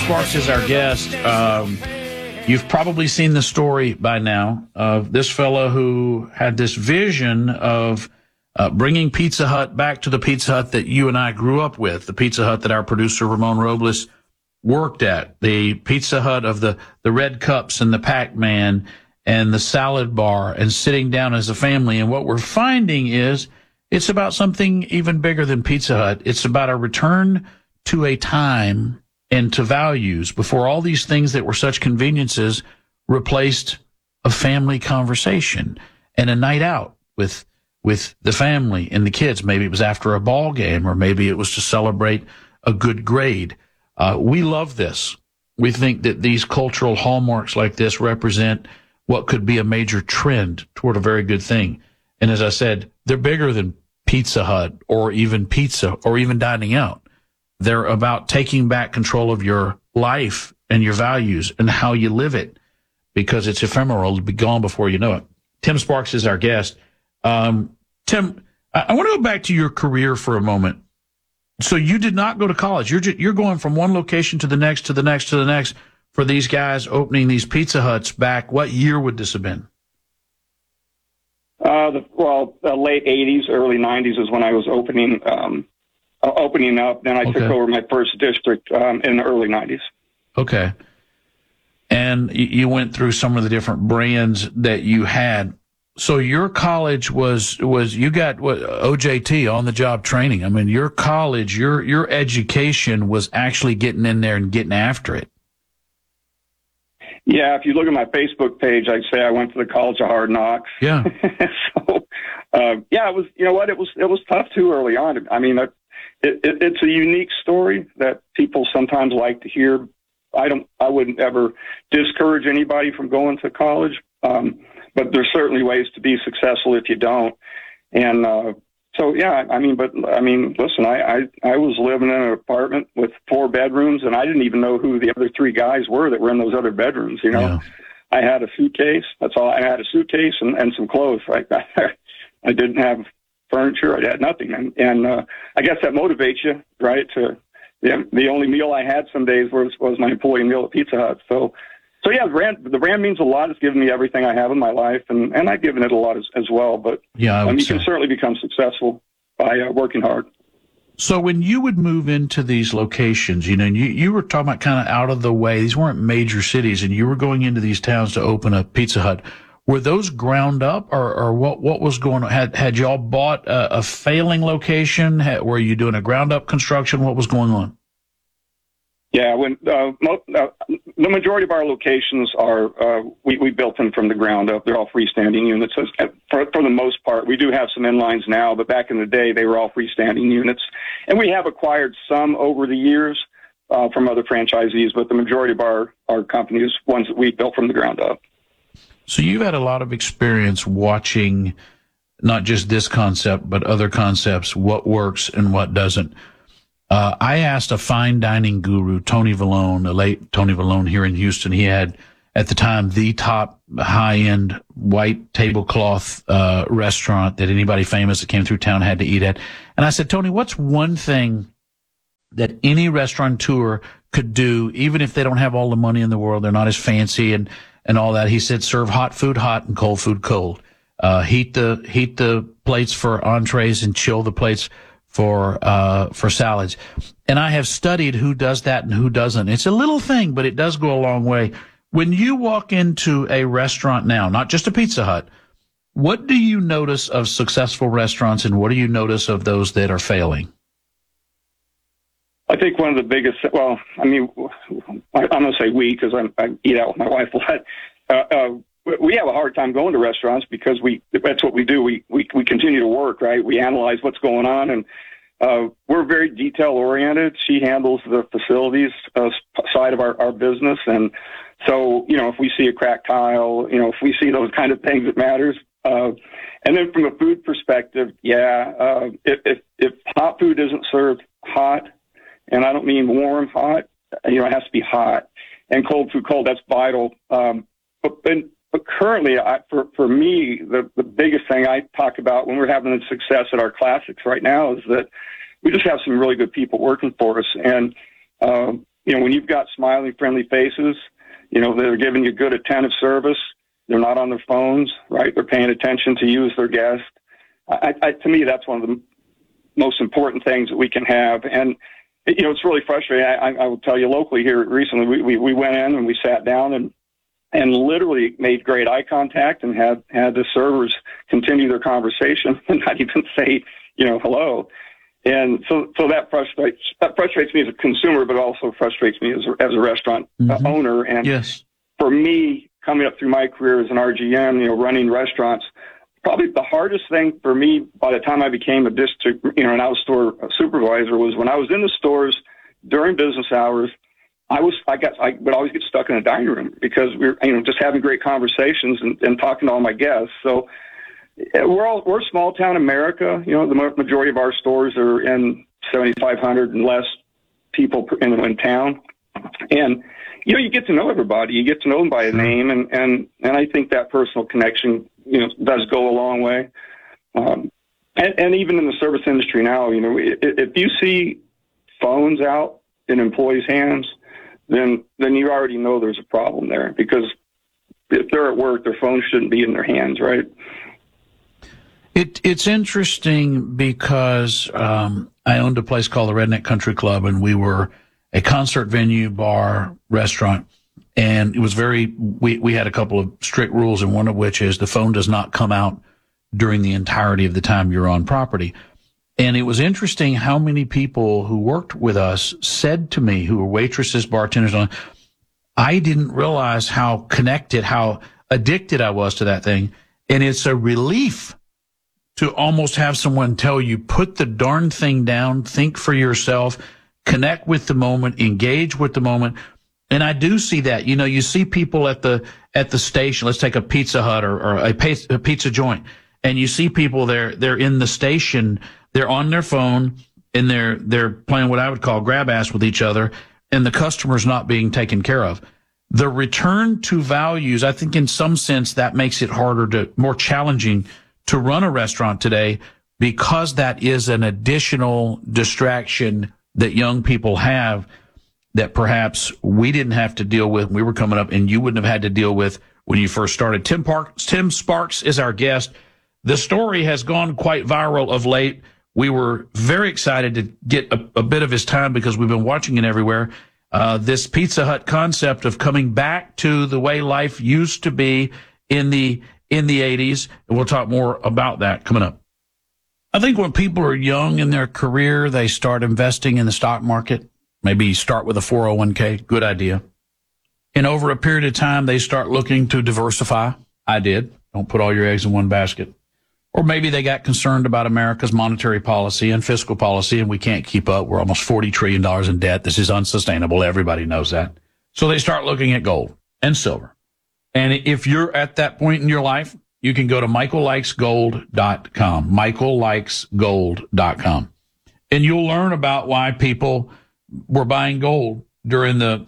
Sparks is our guest. You've probably seen the story by now of this fellow who had this vision of bringing Pizza Hut back to the Pizza Hut that you and I grew up with, the Pizza Hut that our producer Ramon Robles worked at, the Pizza Hut of the red cups and the Pac-Man and the salad bar and sitting down as a family. And what we're finding is it's about something even bigger than Pizza Hut. It's about a return to a time and to values before all these things that were such conveniences replaced a family conversation and a night out with the family and the kids. Maybe it was after a ball game, or maybe it was to celebrate a good grade. We love this. We think that these cultural hallmarks like this represent what could be a major trend toward a very good thing. And as I said, they're bigger than Pizza Hut or even pizza or even dining out. They're about taking back control of your life and your values and how you live it, because it's ephemeral. It'll be gone before you know it. Tim Sparks is our guest. Tim, I want to go back to your career for a moment. So you did not go to college. You're going from one location to the next, to the next, to the next for these guys opening these Pizza Huts back. What year would this have been? The late 80s, early 90s is when I was opening up. Then I took over my first district in the early 90s. Okay. And you went through some of the different brands that you had. So your college was you got what, OJT, on the job training. I mean, your college, your education was actually getting in there and getting after it. Yeah, if you look at my Facebook page, I'd say I went to the College of Hard Knocks. Yeah. So, it was. You know what? It was tough too early on. I mean, it's a unique story that people sometimes like to hear. I wouldn't ever discourage anybody from going to college, but there's certainly ways to be successful if you don't. And listen, I was living in an apartment with 4 bedrooms, and I didn't even know who the other 3 guys were that were in those other bedrooms. You know, yeah. I had a suitcase. That's all. I had a suitcase and some clothes. Right? I didn't have furniture. I had nothing, and I guess that motivates you, right? The only meal I had some days was my employee meal at Pizza Hut. So yeah, the brand means a lot. It's given me everything I have in my life, and I've given it a lot as well. But yeah, you can certainly become successful by working hard. So when you would move into these locations, you know, you were talking about kind of out of the way. These weren't major cities, and you were going into these towns to open a Pizza Hut. Were those ground up, or what was going on? Had y'all bought a failing location? Were you doing a ground up construction? What was going on? Yeah, when the majority of our locations are, we built them from the ground up. They're all freestanding units. For the most part, we do have some inlines now, but back in the day, they were all freestanding units. And we have acquired some over the years from other franchisees, but the majority of our companies, ones that we built from the ground up. So you've had a lot of experience watching not just this concept, but other concepts, what works and what doesn't. I asked a fine dining guru, Tony Vallone, the late Tony Vallone here in Houston. He had, at the time, the top high-end white tablecloth restaurant that anybody famous that came through town had to eat at. And I said, Tony, what's one thing that any restaurateur could do, even if they don't have all the money in the world, they're not as fancy and all that? He said, serve hot food hot and cold food cold. Heat the plates for entrees and chill the plates for salads. And I have studied who does that and who doesn't. It's a little thing, but it does go a long way. When you walk into a restaurant now, not just a Pizza Hut, what do you notice of successful restaurants, and what do you notice of those that are failing? I think one of the biggest, I'm going to say we, because I eat out with my wife a lot. We have a hard time going to restaurants because that's what we do. We continue to work, right? We analyze what's going on, and we're very detail oriented. She handles the facilities side of our business. And so, you know, if we see a cracked tile, you know, if we see those kind of things, it matters. And then from a food perspective, if hot food isn't served hot, and I don't mean warm hot, you know, it has to be hot, and cold food cold, that's vital. But currently, for me, the biggest thing I talk about when we're having the success at our classics right now is that we just have some really good people working for us. And when you've got smiling, friendly faces, they're giving you good, attentive service. They're not on their phones, right? They're paying attention to you as their guest. To me, that's one of the most important things that we can have. And, it's really frustrating. I will tell you, locally here recently, we went in and we sat down and literally made great eye contact and had the servers continue their conversation and not even say, hello. And so that frustrates me as a consumer, but also frustrates me as a restaurant owner. And yes, for me, coming up through my career as an RGM, running restaurants, probably the hardest thing for me by the time I became a district, an out-of-store supervisor was when I was in the stores during business hours. I would always get stuck in the dining room because we were, just having great conversations and talking to all my guests. So we're small town America. The majority of our stores are in 7,500 and less people in town. And, you get to know everybody. You get to know them by name. And I think that personal connection, does go a long way. And even in the service industry now, if you see phones out in employees' hands, then you already know there's a problem there, because if they're at work, their phone shouldn't be in their hands, right? It's interesting because I owned a place called the Redneck Country Club, and we were a concert venue, bar, restaurant, and it was we had a couple of strict rules, and one of which is the phone does not come out during the entirety of the time you're on property. And it was interesting how many people who worked with us said to me, who were waitresses, bartenders, I didn't realize how connected, how addicted I was to that thing. And it's a relief to almost have someone tell you, put the darn thing down, think for yourself, connect with the moment, engage with the moment. And I do see that. You see people at the station. Let's take a Pizza Hut or a pizza joint, and you see people they're in the station. They're on their phone and they're playing what I would call grab ass with each other, and the customer's not being taken care of. The return to values, I think in some sense that makes it more challenging to run a restaurant today, because that is an additional distraction that young people have that perhaps we didn't have to deal with when we were coming up, and you wouldn't have had to deal with when you first started. Tim Sparks is our guest. The story has gone quite viral of late. We were very excited to get a bit of his time because we've been watching it everywhere. This Pizza Hut concept of coming back to the way life used to be in the 80s. And we'll talk more about that coming up. I think when people are young in their career, they start investing in the stock market. Maybe start with a 401k. Good idea. And over a period of time, they start looking to diversify. I did. Don't put all your eggs in one basket. Or maybe they got concerned about America's monetary policy and fiscal policy, and we can't keep up. We're almost $40 trillion in debt. This is unsustainable. Everybody knows that. So they start looking at gold and silver. And if you're at that point in your life, you can go to michaellikesgold.com, michaellikesgold.com. And you'll learn about why people were buying gold during the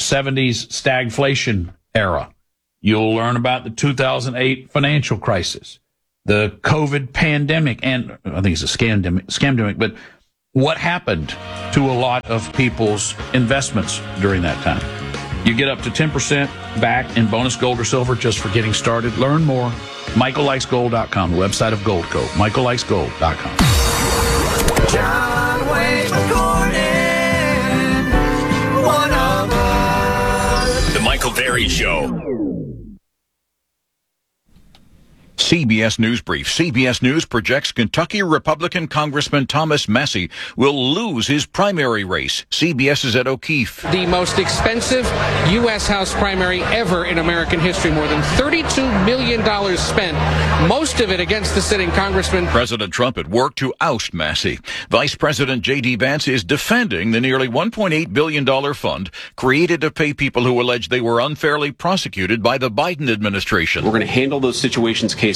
70s stagflation era. You'll learn about the 2008 financial crisis, the COVID pandemic, and I think it's a scamdemic, but what happened to a lot of people's investments during that time. You get up to 10% back in bonus gold or silver just for getting started. Learn more. michaellikesgold.com, the website of Goldco. michaellikesgold.com. John Wayne Gordon, one of us. The Michael Berry Show. CBS News Brief. CBS News projects Kentucky Republican Congressman Thomas Massie will lose his primary race. CBS is at O'Keefe. The most expensive U.S. House primary ever in American history. More than $32 million spent, most of it against the sitting congressman. President Trump at work to oust Massie. Vice President J.D. Vance is defending the nearly $1.8 billion fund created to pay people who allege they were unfairly prosecuted by the Biden administration. We're going to handle those situations case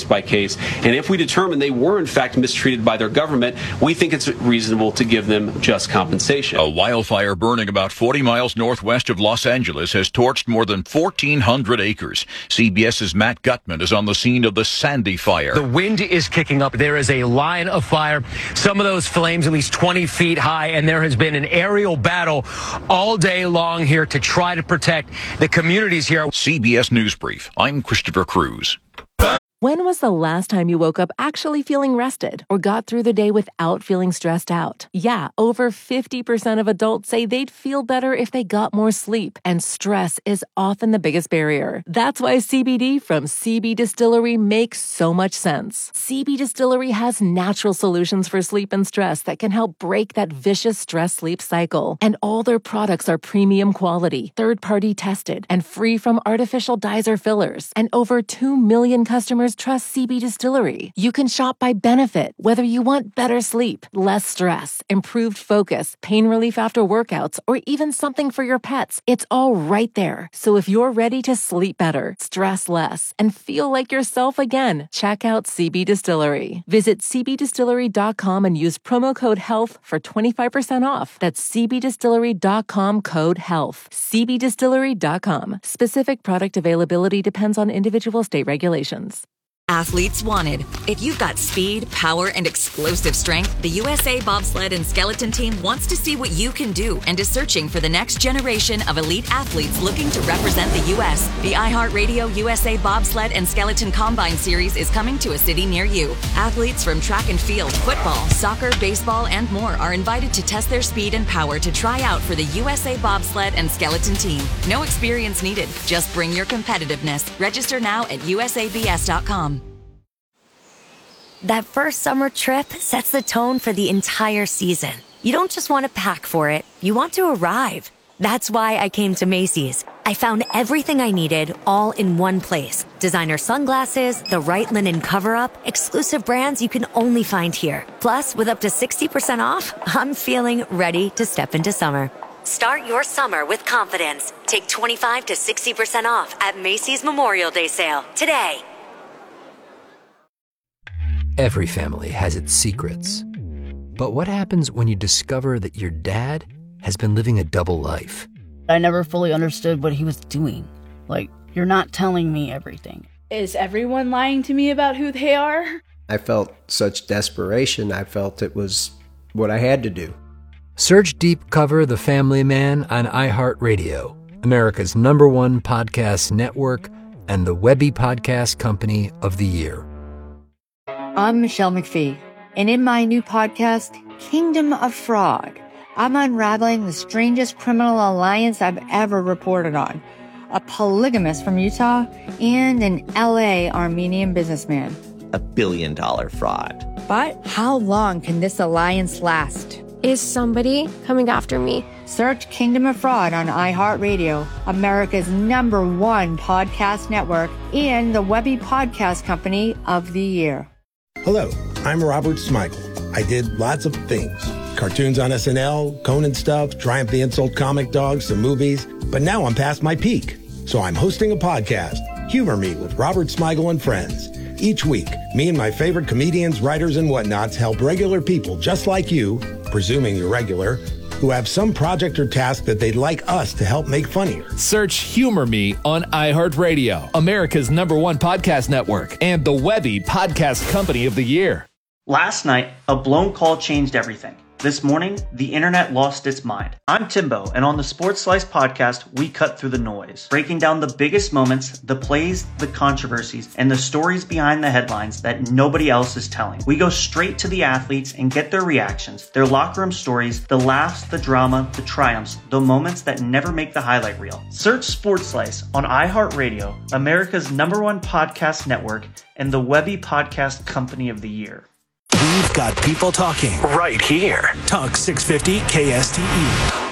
case by case. And if we determine they were in fact mistreated by their government, we think it's reasonable to give them just compensation. A wildfire burning about 40 miles northwest of Los Angeles has torched more than 1,400 acres. CBS's Matt Gutman is on the scene of the Sandy fire. The wind is kicking up. There is a line of fire. Some of those flames at least 20 feet high, and there has been an aerial battle all day long here to try to protect the communities here. CBS News Brief. I'm Christopher Cruz. When was the last time you woke up actually feeling rested or got through the day without feeling stressed out? Yeah, over 50% of adults say they'd feel better if they got more sleep, and stress is often the biggest barrier. That's why CBD from CB Distillery makes so much sense. CB Distillery has natural solutions for sleep and stress that can help break that vicious stress-sleep cycle. And all their products are premium quality, third-party tested, and free from artificial dyes or fillers. And over 2 million customers trust CB Distillery. You can shop by benefit, whether you want better sleep, less stress, improved focus, pain relief after workouts, or even something for your pets. It's all right there. So if you're ready to sleep better, stress less, and feel like yourself again, check out CB Distillery. Visit cbdistillery.com and use promo code HEALTH for 25% off. That's cbdistillery.com, code HEALTH. cbdistillery.com. Specific product availability depends on individual state regulations. Athletes wanted. If you've got speed, power, and explosive strength, the USA Bobsled and Skeleton Team wants to see what you can do and is searching for the next generation of elite athletes looking to represent the U.S. The iHeartRadio USA Bobsled and Skeleton Combine Series is coming to a city near you. Athletes from track and field, football, soccer, baseball, and more are invited to test their speed and power to try out for the USA Bobsled and Skeleton Team. No experience needed. Just bring your competitiveness. Register now at usabs.com. That first summer trip sets the tone for the entire season. You don't just want to pack for it, you want to arrive. That's why I came to Macy's. I found everything I needed all in one place. Designer sunglasses, the right linen cover-up, exclusive brands you can only find here. Plus, with up to 60% off, I'm feeling ready to step into summer. Start your summer with confidence. Take 25 to 60% off at Macy's Memorial Day sale today. Every family has its secrets. But what happens when you discover that your dad has been living a double life? I never fully understood what he was doing. Like, you're not telling me everything. Is everyone lying to me about who they are? I felt such desperation. I felt it was what I had to do. Search Deep Cover The Family Man on iHeartRadio, America's #1 podcast network, and the Webby Podcast Company of the Year. I'm Michelle McPhee, and in my new podcast, Kingdom of Fraud, I'm unraveling the strangest criminal alliance I've ever reported on. A polygamist from Utah and an LA Armenian businessman. $1 billion fraud. But how long can this alliance last? Is somebody coming after me? Search Kingdom of Fraud on iHeartRadio, America's #1 podcast network, and the Webby Podcast Company of the Year. Hello, I'm Robert Smigel. I did lots of things. Cartoons on SNL, Conan stuff, Triumph the Insult Comic Dog, some movies. But now I'm past my peak. So I'm hosting a podcast, Humor Me with Robert Smigel and Friends. Each week, me and my favorite comedians, writers, and whatnots help regular people just like you, presuming you're regular, who have some project or task that they'd like us to help make funnier. Search Humor Me on iHeartRadio, America's #1 podcast network, and the Webby Podcast Company of the Year. Last night, a blown call changed everything. This morning, the internet lost its mind. I'm Timbo, and on the Sports Slice podcast, we cut through the noise, breaking down the biggest moments, the plays, the controversies, and the stories behind the headlines that nobody else is telling. We go straight to the athletes and get their reactions, their locker room stories, the laughs, the drama, the triumphs, the moments that never make the highlight reel. Search Sports Slice on iHeartRadio, America's #1 podcast network, and the Webby Podcast Company of the Year. We've got people talking right here. Talk 650 KSTE.